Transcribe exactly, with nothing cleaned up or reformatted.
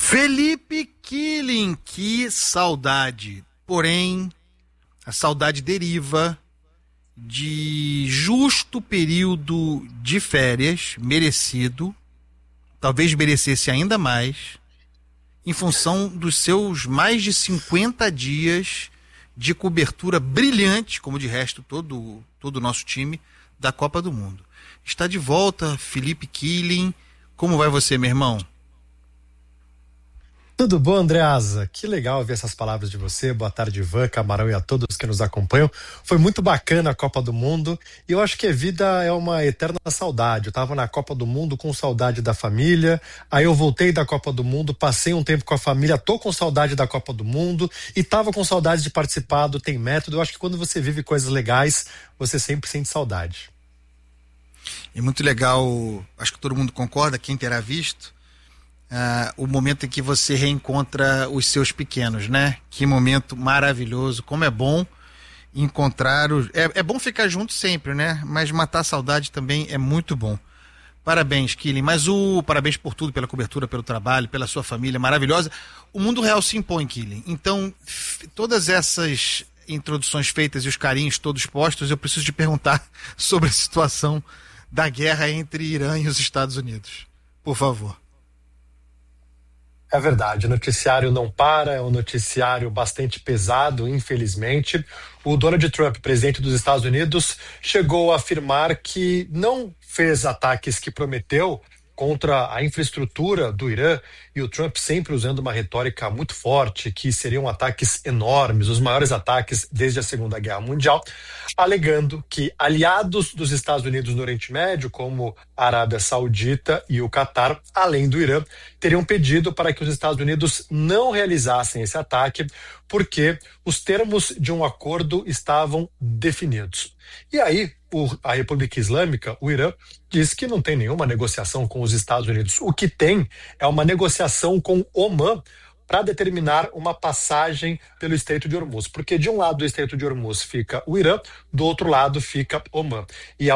Felipe Killing, que saudade. Porém, a saudade deriva de justo período de férias, merecido, talvez merecesse ainda mais, em função dos seus mais de cinquenta dias de cobertura brilhante, como de resto todo, todo o nosso time, da Copa do Mundo. Está de volta, Felipe Killing. Como vai você, meu irmão? Tudo bom, Andreasa? Que legal ver essas palavras de você. Boa tarde, Ivan, Camarão e a todos que nos acompanham. Foi muito bacana a Copa do Mundo e eu acho que a vida é uma eterna saudade. Eu estava na Copa do Mundo com saudade da família, aí eu voltei da Copa do Mundo, passei um tempo com a família, tô com saudade da Copa do Mundo e tava com saudade de participar do Tem Método. Eu acho que quando você vive coisas legais, você sempre sente saudade. É muito legal, acho que todo mundo concorda, quem terá visto, Uh, o momento em que você reencontra os seus pequenos, né? Que momento maravilhoso, como é bom encontrar os... É, é bom ficar junto sempre, né? Mas matar a saudade também é muito bom. Parabéns, Killing. Mas o parabéns por tudo, pela cobertura, pelo trabalho, pela sua família maravilhosa. O mundo real se impõe, Killing. Então, f... todas essas introduções feitas e os carinhos todos postos, eu preciso te perguntar sobre a situação da guerra entre Irã e os Estados Unidos. Por favor. É verdade, o noticiário não para, é um noticiário bastante pesado, infelizmente. O Donald Trump, presidente dos Estados Unidos, chegou a afirmar que não fez ataques que prometeu contra a infraestrutura do Irã, e o Trump sempre usando uma retórica muito forte, que seriam ataques enormes, os maiores ataques desde a Segunda Guerra Mundial, alegando que aliados dos Estados Unidos no Oriente Médio, como a Arábia Saudita e o Catar, além do Irã, teriam pedido para que os Estados Unidos não realizassem esse ataque, porque os termos de um acordo estavam definidos. E aí, o, a República Islâmica, o Irã, diz que não tem nenhuma negociação com os Estados Unidos. O que tem é uma negociação com Omã para determinar uma passagem pelo Estreito de Hormuz. Porque de um lado do Estreito de Hormuz fica o Irã, do outro lado fica Omã. E